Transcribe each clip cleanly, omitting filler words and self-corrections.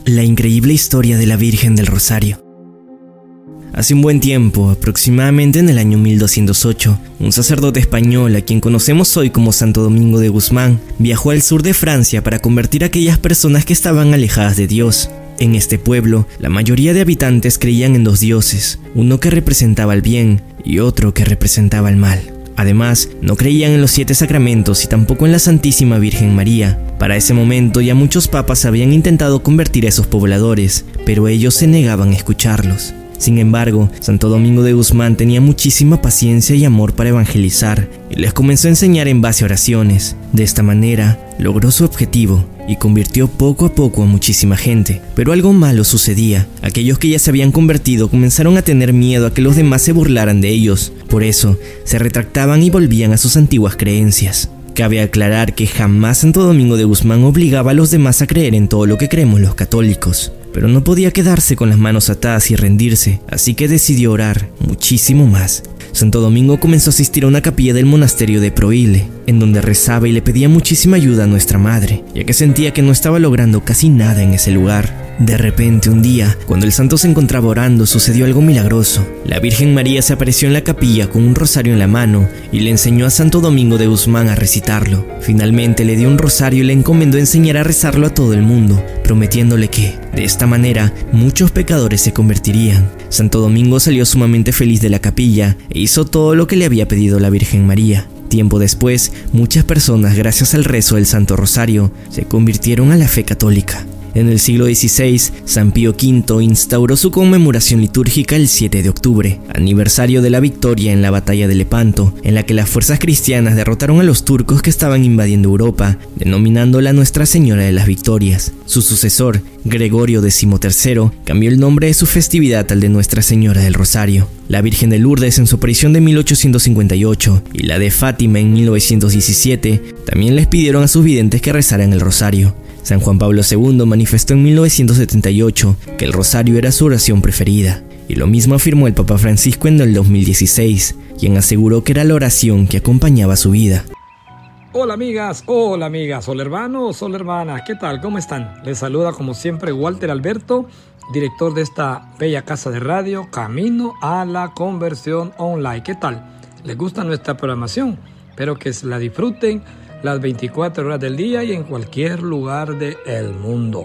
La increíble historia de la Virgen del Rosario. Hace un buen tiempo, aproximadamente en el año 1208, un sacerdote español, a quien conocemos hoy como Santo Domingo de Guzmán, viajó al sur de Francia para convertir a aquellas personas que estaban alejadas de Dios. En este pueblo, la mayoría de habitantes creían en dos dioses, uno que representaba el bien y otro que representaba el mal. Además, no creían en los 7 sacramentos y tampoco en la Santísima Virgen María. Para ese momento ya muchos papas habían intentado convertir a esos pobladores, pero ellos se negaban a escucharlos. Sin embargo, Santo Domingo de Guzmán tenía muchísima paciencia y amor para evangelizar y les comenzó a enseñar en base a oraciones. De esta manera, logró su objetivo y convirtió poco a poco a muchísima gente. Pero algo malo sucedía. Aquellos que ya se habían convertido comenzaron a tener miedo a que los demás se burlaran de ellos. Por eso, se retractaban y volvían a sus antiguas creencias. Cabe aclarar que jamás Santo Domingo de Guzmán obligaba a los demás a creer en todo lo que creemos los católicos. Pero no podía quedarse con las manos atadas y rendirse, así que decidió orar muchísimo más. Santo Domingo comenzó a asistir a una capilla del monasterio de Prohile, en donde rezaba y le pedía muchísima ayuda a Nuestra Madre, ya que sentía que no estaba logrando casi nada en ese lugar. De repente, un día, cuando el santo se encontraba orando, sucedió algo milagroso. La Virgen María se apareció en la capilla con un rosario en la mano y le enseñó a Santo Domingo de Guzmán a recitarlo. Finalmente le dio un rosario y le encomendó enseñar a rezarlo a todo el mundo, prometiéndole que, de esta manera, muchos pecadores se convertirían. Santo Domingo salió sumamente feliz de la capilla e hizo todo lo que le había pedido la Virgen María. Tiempo después, muchas personas, gracias al rezo del Santo Rosario, se convirtieron a la fe católica. En el siglo XVI, San Pío V instauró su conmemoración litúrgica el 7 de octubre, aniversario de la victoria en la batalla de Lepanto, en la que las fuerzas cristianas derrotaron a los turcos que estaban invadiendo Europa, denominándola Nuestra Señora de las Victorias. Su sucesor, Gregorio XIII, cambió el nombre de su festividad al de Nuestra Señora del Rosario. La Virgen de Lourdes en su aparición de 1858 y la de Fátima en 1917 también les pidieron a sus videntes que rezaran el rosario. San Juan Pablo II manifestó en 1978 que el rosario era su oración preferida, y lo mismo afirmó el Papa Francisco en el 2016, quien aseguró que era la oración que acompañaba su vida. Hola amigas, hola hermanos, hola hermanas, ¿qué tal? ¿Cómo están? Les saluda como siempre Walter Alberto, director de esta bella casa de radio, Camino a la Conversión Online. ¿Qué tal? ¿Les gusta nuestra programación? Espero que la disfruten las 24 horas del día y en cualquier lugar del mundo.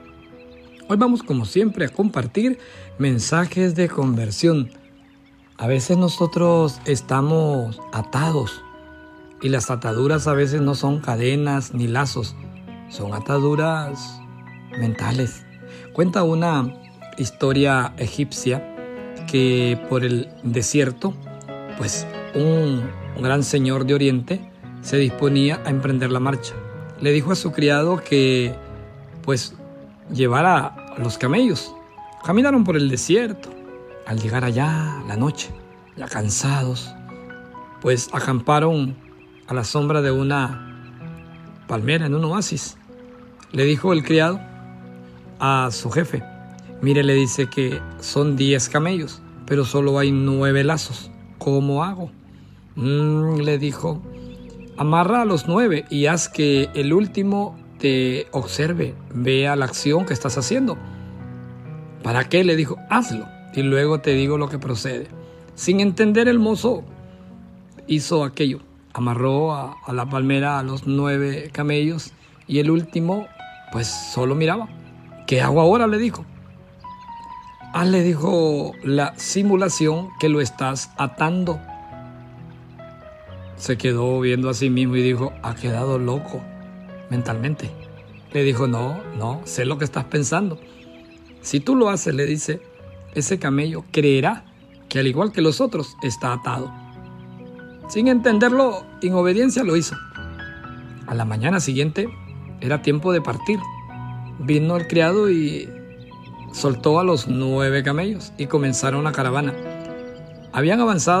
Hoy vamos como siempre a compartir mensajes de conversión. A veces nosotros estamos atados y las ataduras a veces no son cadenas ni lazos, son ataduras mentales. Cuenta una historia egipcia que por el desierto, pues un gran señor de Oriente se disponía a emprender la marcha. Le dijo a su criado que pues llevara los camellos. Caminaron por el desierto. Al llegar allá, la noche, ya cansados, pues acamparon a la sombra de una palmera en un oasis. Le dijo el criado a su jefe: mire, le dice que son 10 camellos, pero solo hay 9 lazos. ¿Cómo hago? Le dijo: amarra a los 9 y haz que el último te observe, vea la acción que estás haciendo. ¿Para qué? Le dijo: hazlo y luego te digo lo que procede. Sin entender, el mozo hizo aquello. Amarró a la palmera a los 9 camellos y el último pues solo miraba. ¿Qué hago ahora?, le dijo. Le dijo la simulación que lo estás atando. Se quedó viendo a sí mismo y dijo: ha quedado loco mentalmente. Le dijo: no, sé lo que estás pensando. Si tú lo haces, le dice, ese camello creerá que al igual que los otros está atado. Sin entenderlo, en obediencia lo hizo. A la mañana siguiente era tiempo de partir. Vino el criado y soltó a los 9 camellos y comenzaron la caravana. Habían avanzado